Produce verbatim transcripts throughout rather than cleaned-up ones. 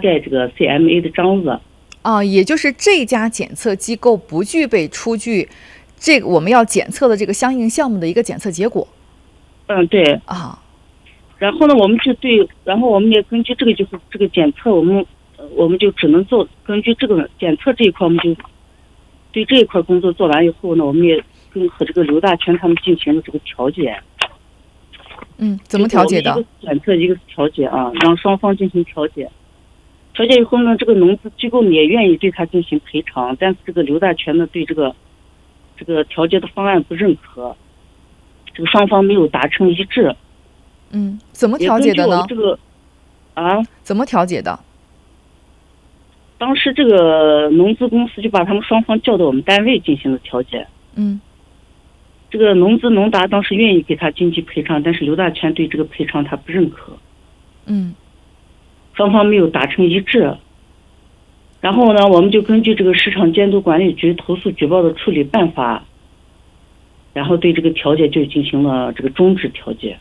盖这个 C M A 的章子。 啊，也就是这家检测机构不具备出具这个我们要检测的这个相应项目的一个检测结果。 嗯，对啊。 然后呢，我们就对，然后我们也根据这个就是这个检测，我们我们就只能做根据这个检测这一块，我们就对这一块工作做完以后呢，我们也跟和这个刘大全他们进行了这个调解。 嗯，怎么调解的？ 一个检测一个调解啊，让双方进行调解。调解以后呢，这个农资机构呢也愿意对他进行赔偿，但是这个刘大全呢对这个这个调解的方案不认可，这个双方没有达成一致。 嗯，怎么调解的呢？ 这个啊， 怎么调解的？ 当时这个农资公司就把他们双方叫到我们单位进行了调解。 嗯， 这个农资农达当时愿意给他经济赔偿，但是刘大全对这个赔偿他不认可。 嗯。 双方没有达成一致，然后呢，我们就根据这个市场监督管理局投诉举报的处理办法，然后对这个调解就进行了这个终止调解。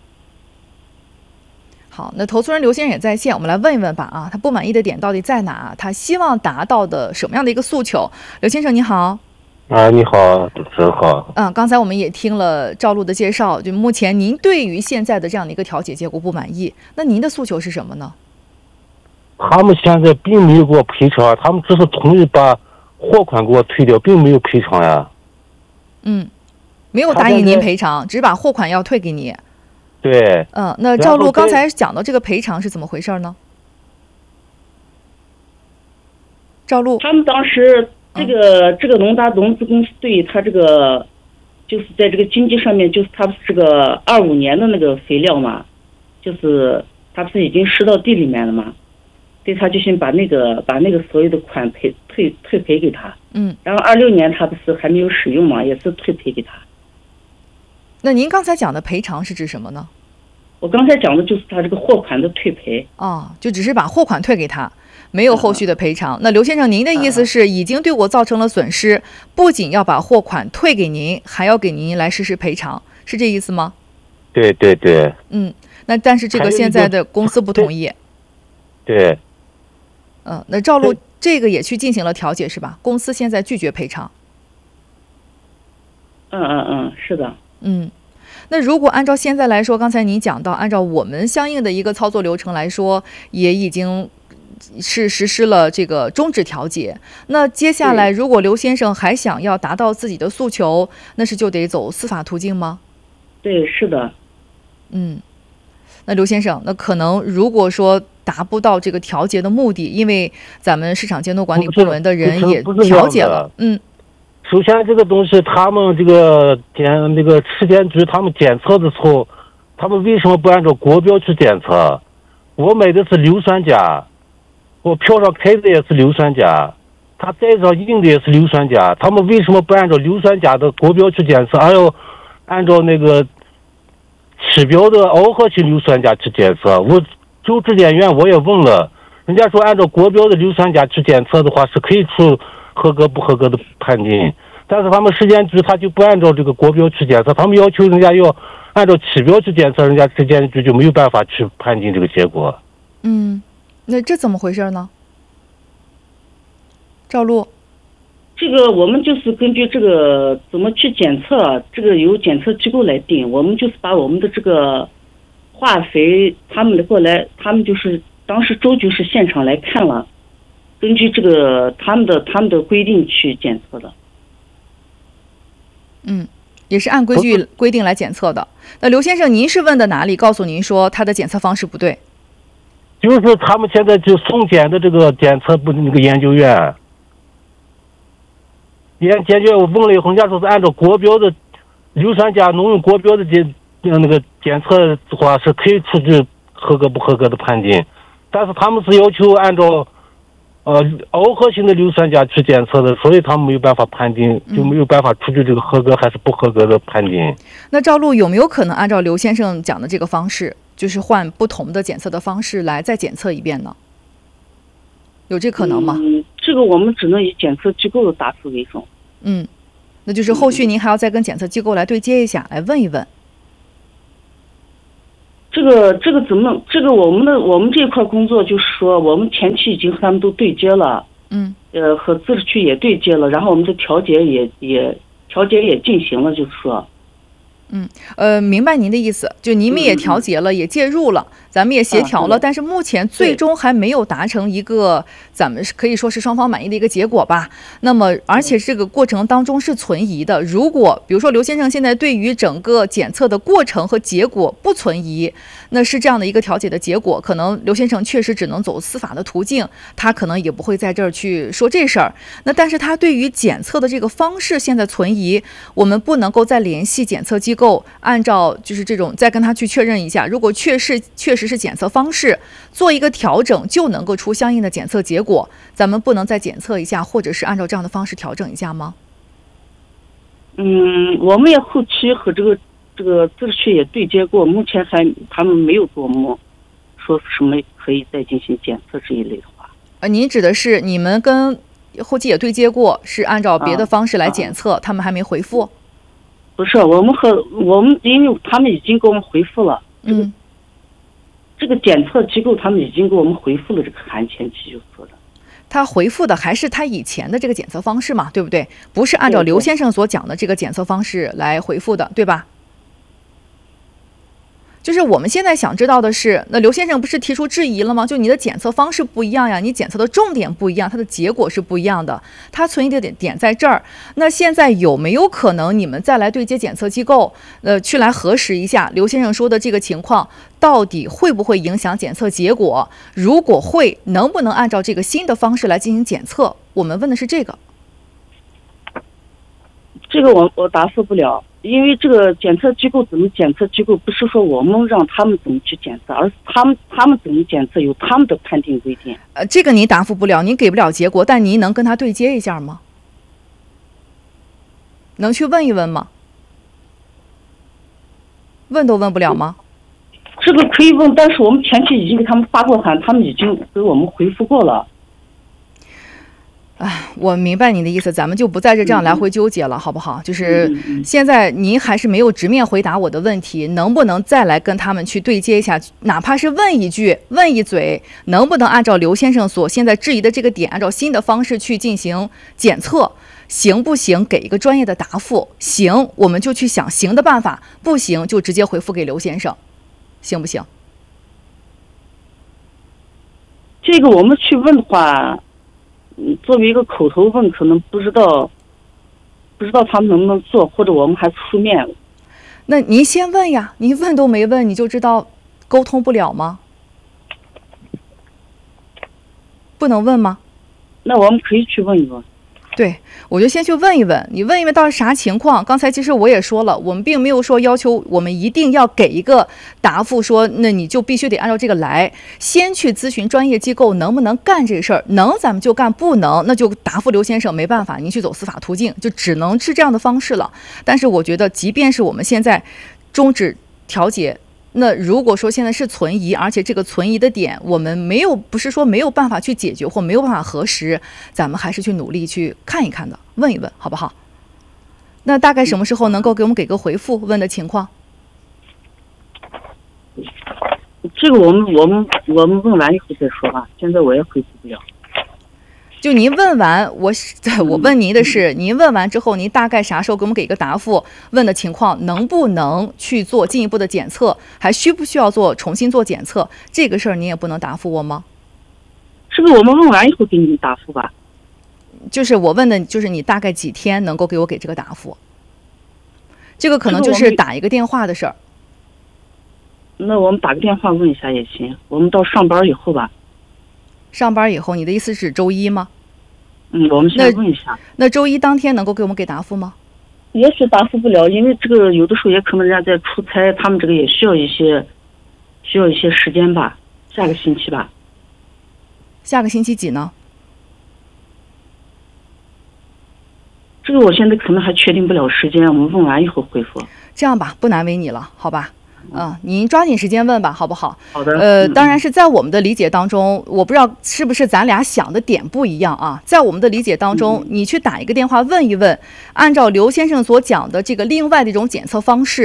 好，那投诉人刘先生也在线，我们来问一问吧啊，他不满意的点到底在哪？他希望达到的什么样的一个诉求？刘先生你好。 啊，你好，主持人好。 嗯，刚才我们也听了赵璐的介绍，就目前您对于现在的这样的一个调解结果不满意，那您的诉求是什么呢？ 他们现在并没有给我赔偿，他们只是同意把货款给我退掉，并没有赔偿呀。 嗯，没有答应您赔偿，只是把货款要退给你。 对。 嗯，那赵璐刚才讲到这个赔偿是怎么回事呢？赵璐， 他们当时这个、嗯、这个农达农资公司对他这个就是在这个经济上面，就是他不是这个二五年的那个肥料嘛，就是他不是已经施到地里面了嘛。对他就先把那个把那个所有的款赔退退赔给他， 嗯， 然后二六年他不是还没有使用嘛，也是退赔给他。 那您刚才讲的赔偿是指什么呢？ 我刚才讲的就是他这个货款的退赔。 哦，就只是把货款退给他，没有后续的赔偿。嗯、那刘先生，您的意思是已经对我造成了损失，嗯、不仅要把货款退给您，还要给您来实施赔偿，是这意思吗？ 对对对。 嗯，那但是这个现在的公司不同意。 对。 嗯，那赵璐这个也去进行了调解是吧？公司现在拒绝赔偿。 嗯嗯嗯，是的。 嗯，那如果按照现在来说，刚才您讲到，按照我们相应的一个操作流程来说，也已经是实施了这个终止调解。那接下来，如果刘先生还想要达到自己的诉求，那是就得走司法途径吗？ 对，是的。 嗯，那刘先生，那可能如果说达不到这个调解的目的，因为咱们市场监督管理部门的人也调解了。嗯， 首先这个东西，他们这个检那个市监局他们检测的时候，他们为什么不按照国标去检测？我买的是硫酸钾，我票上开的也是硫酸钾，他带上印的也是硫酸钾，他们为什么不按照硫酸钾的国标去检测，而要按照那个起标的螯合型硫酸钾去检测？我就质检院我也问了，人家说按照国标的硫酸钾去检测的话是可以出合格不合格的判定，但是他们市监局他就不按照这个国标去检测，他们要求人家要按照起标去检测，人家市监局就没有办法去判定这个结果。 嗯，那这怎么回事呢？赵璐， 这个我们就是根据这个怎么去检测，这个由检测机构来定，我们就是把我们的这个化肥他们过来，他们就是当时周局是现场来看了，根据这个他们的他们的规定去检测的。 嗯，也是按规矩规定来检测的。那刘先生，您是问的哪里？告诉您说他的检测方式不对。 就是他们现在就送检的这个检测部那个研究院，研研究院我问了以后，人家说是按照国标的硫酸钾农用国标的检那个检测的话是可以出具合格不合格的判定，但是他们是要求按照呃螯合型的硫酸钾去检测的，所以他们没有办法判定，就没有办法出具这个合格还是不合格的判定。 嗯、那赵璐有没有可能按照刘先生讲的这个方式，就是换不同的检测的方式来再检测一遍呢？有这可能吗？ 嗯，这个我们只能以检测机构的答复为准。 嗯，那就是后续您还要再跟检测机构来对接一下，来问一问。 这个这个怎么？这个我们的我们这块工作就是说，我们前期已经和他们都对接了， 嗯， 呃，和自治区也对接了，然后我们的调解也也调解也进行了，就是说。 嗯，呃，明白您的意思，就你们也调节了，嗯、也介入了，咱们也协调了，啊、但是目前最终还没有达成一个咱们可以说是双方满意的一个结果吧。那么，而且这个过程当中是存疑的。如果比如说刘先生现在对于整个检测的过程和结果不存疑，那是这样的一个调解的结果，可能刘先生确实只能走司法的途径，他可能也不会在这儿去说这事儿。那但是他对于检测的这个方式现在存疑，我们不能够再联系检测机构。够按照就是这种再跟他去确认一下，如果确实确实是检测方式做一个调整，就能够出相应的检测结果，咱们不能再检测一下，或者是按照这样的方式调整一下吗？ 嗯，我们也后期和这个这个自治区也对接过，目前还他们没有给我们说什么可以再进行检测这一类的话。 呃，您指的是你们跟后期也对接过，是按照别的方式来检测，啊啊、他们还没回复？ 不是，我们和我们因为他们已经给我们回复了， 嗯， 这个检测机构他们已经给我们回复了这个函前期就说的。 他回复的还是他以前的这个检测方式嘛，对不对？不是按照刘先生所讲的这个检测方式来回复的，对吧？就是我们现在想知道的是，那刘先生不是提出质疑了吗？就你的检测方式不一样呀，你检测的重点不一样，它的结果是不一样的，它存疑的点点在这儿。那现在有没有可能你们再来对接检测机构，呃，去来核实一下刘先生说的这个情况到底会不会影响检测结果？如果会，能不能按照这个新的方式来进行检测？我们问的是这个。 这个我我答复不了。因为这个检测机构怎么检测机构不是说我们让他们怎么去检测，而是他们他们怎么检测有他们的判定规定。 呃，这个您答复不了，您给不了结果，但您能跟他对接一下吗？能去问一问吗？问都问不了吗？ 这个可以问，但是我们前期已经给他们发过函，他们已经给我们回复过了。 哎，我明白您的意思，咱们就不在这这样来回纠结了，嗯、好不好？就是现在您还是没有直面回答我的问题，能不能再来跟他们去对接一下，哪怕是问一句、问一嘴，能不能按照刘先生所现在质疑的这个点，按照新的方式去进行检测，行不行？给一个专业的答复。行，我们就去想行的办法；不行，就直接回复给刘先生，行不行？ 这个我们去问的话。嗯，作为一个口头问，可能不知道，不知道他们能不能做，或者我们还书面。 那您先问呀，您问都没问，你就知道沟通不了吗？不能问吗？ 那我们可以去问一问。 对，我就先去问一问，你问一问到底啥情况。刚才其实我也说了，我们并没有说要求我们一定要给一个答复，说那你就必须得按照这个来。先去咨询专业机构能不能干这事儿，能咱们就干，不能那就答复刘先生，没办法，您去走司法途径，就只能是这样的方式了。但是我觉得，即便是我们现在终止调解，那如果说现在是存疑，而且这个存疑的点我们没有，不是说没有办法去解决或没有办法核实，咱们还是去努力去看一看的，问一问好不好？那大概什么时候能够给我们给个回复问的情况？ 这个我们我们我们问完以后再说吧，现在我也回复不了。 就您问完，我我问您的是，您问完之后，您大概啥时候给我们给个答复？问的情况能不能去做进一步的检测，还需不需要做重新做检测？这个事儿您也不能答复我吗？ 这个我们问完以后给你们答复吧。 就是我问的，就是你大概几天能够给我给这个答复？这个可能就是打一个电话的事儿。 那我们打个电话问一下也行，我们到上班以后吧。 上班以后，你的意思是周一吗？ 嗯，我们先问一下。 那, 那周一当天能够给我们给答复吗？ 也许答复不了，因为这个有的时候也可能人家在出差，他们这个也需要一些需要一些时间吧。下个星期吧。 下个星期几呢？ 这个我现在可能还确定不了时间，我们问完以后回复。 这样吧，不难为你了，好吧？嗯，您抓紧时间问吧，好不好？ 好的。 呃，当然是在我们的理解当中，我不知道是不是咱俩想的点不一样啊。在我们的理解当中，你去打一个电话问一问，按照刘先生所讲的这个另外的一种检测方式，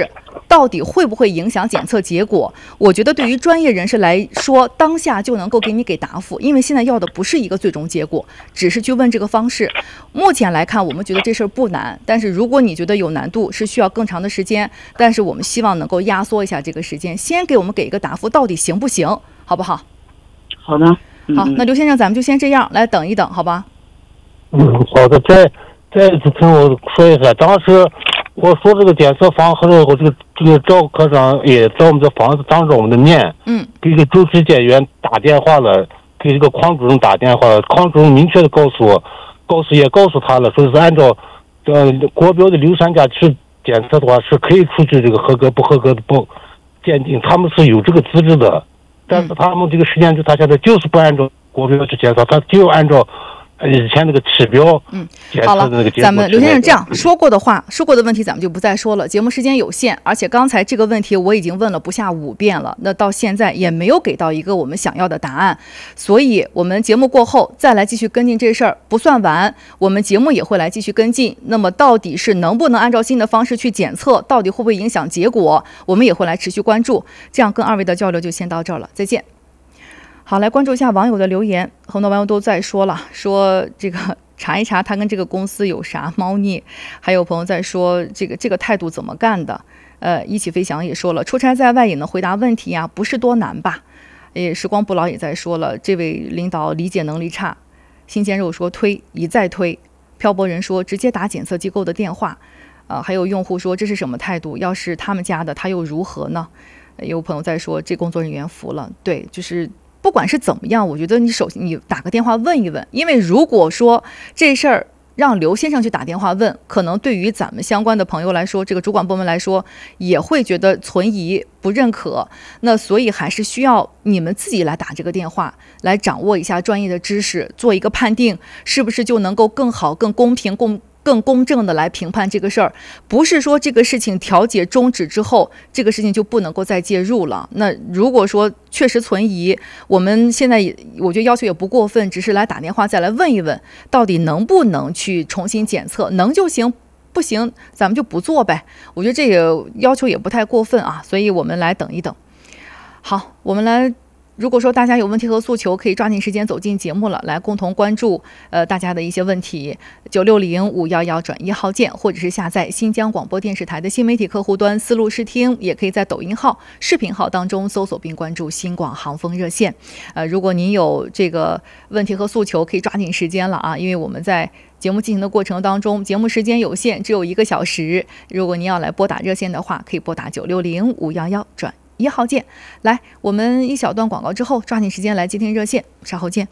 到底会不会影响检测结果？我觉得对于专业人士来说，当下就能够给你给答复，因为现在要的不是一个最终结果，只是去问这个方式。目前来看，我们觉得这事儿不难，但是如果你觉得有难度，是需要更长的时间，但是我们希望能够压缩一下这个时间，先给我们给一个答复，到底行不行，好不好？ 好的。 好，那刘先生，咱们就先这样，来等一等，好吧？ 嗯，好的。再再一次听我说一下，当时我说这个检测房和这个这个这个赵科长也在我们这房子当着我们的面， 嗯， 给这个周质检员打电话了，给这个匡主任打电话了，匡主任明确的告诉我，告诉也告诉他了，说是按照呃国标的硫酸钾去检测的话，是可以出具这个合格不合格的报鉴定，他们是有这个资质的。但是他们这个实验室，他现在就是不按照国标去检测，他就按照以前那个指标嗯， 检测的那个结果。 咱们刘先生这样说过的话，说过的问题咱们就不再说了。节目时间有限，而且刚才这个问题我已经问了不下五遍了，那到现在也没有给到一个我们想要的答案，所以我们节目过后再来继续跟进这事儿不算完，我们节目也会来继续跟进。那么到底是能不能按照新的方式去检测，到底会不会影响结果，我们也会来持续关注。这样跟二位的交流就先到这儿了，再见。好，来关注一下网友的留言，很多网友都在说了，说这个查一查他跟这个公司有啥猫腻，还有朋友在说这个这个态度怎么干的。呃，一起飞翔也说了，出差在外也能回答问题呀，不是多难吧？也时光不老也在说了，这位领导理解能力差。新鲜肉说推一再推，漂泊人说直接打检测机构的电话。呃，还有用户说这是什么态度？要是他们家的，他又如何呢？有朋友在说这工作人员服了，对，就是。不管是怎么样，我觉得你首先你打个电话问一问，因为如果说这事儿让刘先生去打电话问，可能对于咱们相关的朋友来说，这个主管部门来说也会觉得存疑不认可，那所以还是需要你们自己来打这个电话，来掌握一下专业的知识，做一个判定，是不是就能够更好更公平更更公正的来评判这个事儿，不是说这个事情调解终止之后，这个事情就不能够再介入了。那如果说确实存疑，我们现在也我觉得要求也不过分，只是来打电话再来问一问，到底能不能去重新检测，能就行，不行咱们就不做呗。我觉得这个要求也不太过分啊，所以我们来等一等。好，我们来。如果说大家有问题和诉求，可以抓紧时间走进节目了，来共同关注呃大家的一些问题。九六零五幺幺转一号键，或者是下载新疆广播电视台的新媒体客户端思路视听，也可以在抖音号、视频号当中搜索并关注新广航风热线。呃，如果您有这个问题和诉求，可以抓紧时间了啊，因为我们在节目进行的过程当中，节目时间有限，只有一个小时。如果您要来拨打热线的话，可以拨打九六零五幺幺转。一号键，来，我们一小段广告之后，抓紧时间来接听热线，稍后见。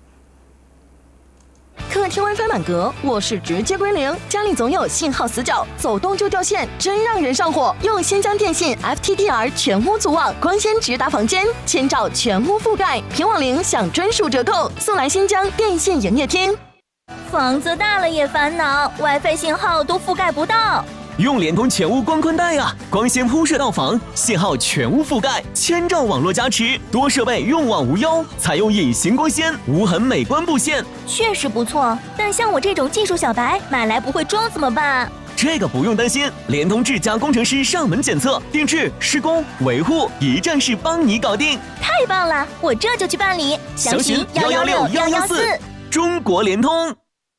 客厅 WiFi 满格，卧室直接归零，家里总有信号死角，走动就掉线，真让人上火。用新疆电信 F T D R 全屋组网，光纤直达房间，千兆全屋覆盖，凭网龄享专属折扣，速来新疆电信营业厅。 房子大了也烦恼 ，WiFi 信号都覆盖不到。 用联通全屋光宽带啊，光纤铺设到房，信号全屋覆盖，千兆网络加持，多设备用网无忧，采用隐形光纤，无痕美观布线， 确实不错。但像我这种技术小白，买来不会装怎么办？ 这个不用担心，联通智家工程师上门检测、定制、施工、维护，一站式帮你搞定。 太棒了，我这就去办理。 详询幺幺六幺幺四，中国联通。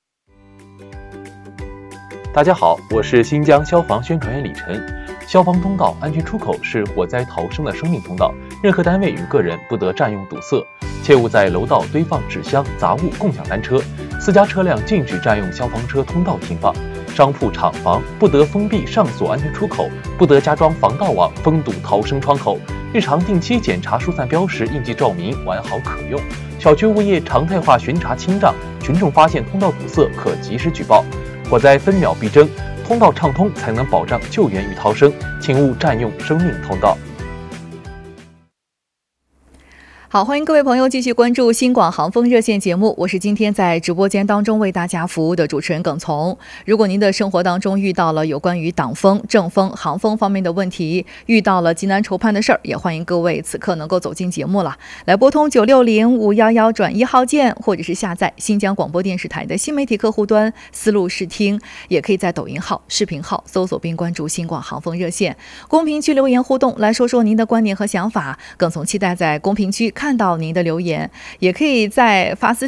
大家好，我是新疆消防宣传员李晨。消防通道、安全出口是火灾逃生的生命通道，任何单位与个人不得占用堵塞，切勿在楼道堆放纸箱、杂物共享单车，私家车辆禁止占用消防车通道停放，商铺厂房不得封闭上锁安全出口，不得加装防盗网封堵逃生窗口，日常定期检查疏散标识应急照明完好可用，小区物业常态化巡查清障，群众发现通道堵塞可及时举报。火灾分秒必争，通道畅通才能保障救援与逃生，请勿占用生命通道。 好，欢迎各位朋友继续关注新广航风热线节目，我是今天在直播间当中为大家服务的主持人耿从。如果您的生活当中遇到了有关于党风、政风、航风方面的问题，遇到了急难愁盼的事儿，也欢迎各位此刻能够走进节目了，来拨通九六零五幺幺转一号键，或者是下载新疆广播电视台的新媒体客户端思路视听，也可以在抖音号、视频号搜索并关注新广航风热线，公屏区留言互动，来说说您的观点和想法。耿从期待在公屏区看到您的留言，也可以在发私信